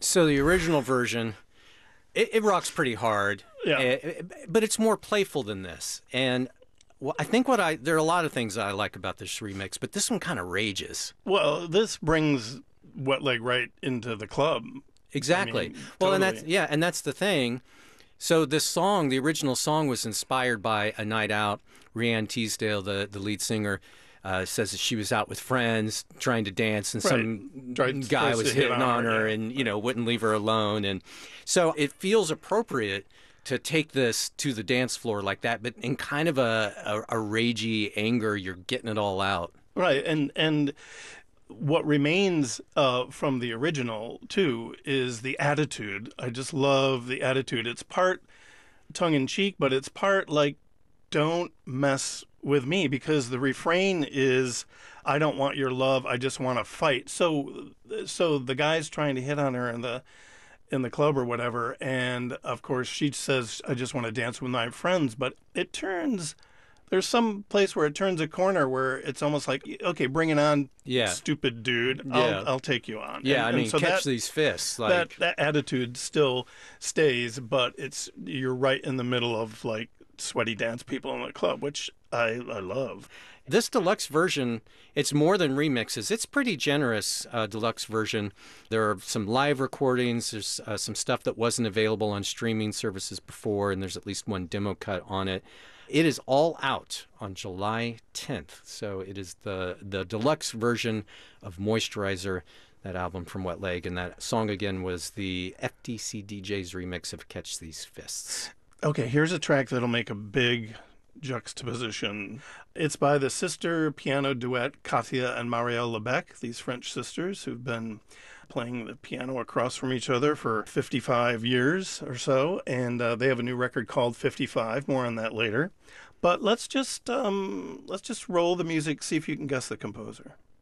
So the original version, it rocks pretty hard, Yeah. but it's more playful than this. And I think there are a lot of things that I like about this remix, but this one kind of rages. Well, this brings Wet Leg right into the club. Exactly. Well, Totally. and that's the thing. So this song, the original song, was inspired by a night out. Rhiannon Teasdale, the lead singer, says that she was out with friends trying to dance, and some guy Tries was to hit hitting on her, yeah. and wouldn't leave her alone. And so it feels appropriate to take this to the dance floor like that, but in kind of a ragey anger. You're getting it all out. Right, and what remains from the original too is the attitude. I just love the attitude. It's part tongue in cheek, but it's part like don't mess with me, because the refrain is I don't want your love, I just want to fight. So the guy's trying to hit on her in the club or whatever, and of course she says I just want to dance with my friends, but there's some place where it turns a corner where it's almost like, okay, bring it on, Yeah. stupid dude. Yeah. I'll take you on. Yeah, And so catch these fists. that attitude still stays, but you're right in the middle of like sweaty dance people in the club, which I love. This deluxe version, it's more than remixes. It's pretty generous deluxe version. There are some live recordings. There's some stuff that wasn't available on streaming services before, and there's at least one demo cut on it. It is all out on July 10th. So it is the deluxe version of Moisturizer, that album from Wet Leg. And that song again was the FTC DJ's remix of Catch These Fists. Okay, here's a track that'll make a big juxtaposition. It's by the sister piano duet Katia and Marielle Lebec, these French sisters who've been playing the piano across from each other for 55 years or so, and they have a new record called 55. More on that later. But let's just roll the music, see if you can guess the composer.